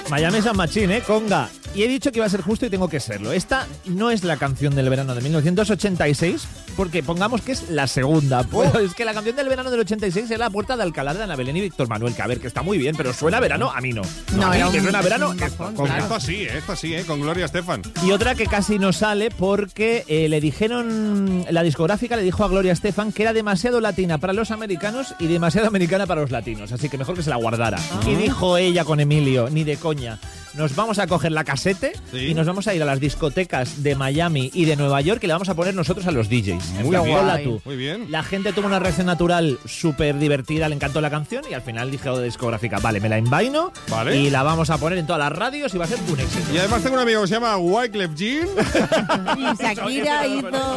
Miami San Machín, Conga. Y he dicho que iba a ser justo y tengo que serlo. Esta no es la canción del verano de 1986, porque pongamos que es la segunda. Pero es que la canción del verano del 86 es La Puerta de Alcalá de Ana Belén y Víctor Manuel, que a ver, que está muy bien, pero suena a verano, a mí no. No, a mí era que un- suena a verano, un bajón, Conga. claro. Esta sí, con Gloria Estefan. Y otra que casi no sale porque le dijeron, la discográfica le dijo a Gloria Estefan que era demasiado latina para los americanos y demasiado americana para los latinos, así que mejor que se la guardara. Y dijo ella con Emilio, ni de coña, nos vamos a coger la casete y nos vamos a ir a las discotecas de Miami y de Nueva York y le vamos a poner nosotros a los DJs. Muy bien. Hola tú. Muy bien. La gente tuvo una reacción natural súper divertida, le encantó la canción y al final dijo de discográfica, vale, me la envaino Vale. y la vamos a poner en todas las radios y va a ser un éxito. Y además tengo un amigo que se llama Wyclef Jean. Y Shakira hizo